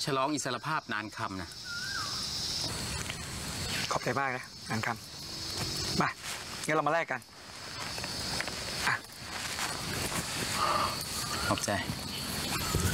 ฉลองอิสรภาพนานคำนะขอบใจมากนะนานคำมางั้นเรามาแลกกันขอบใจ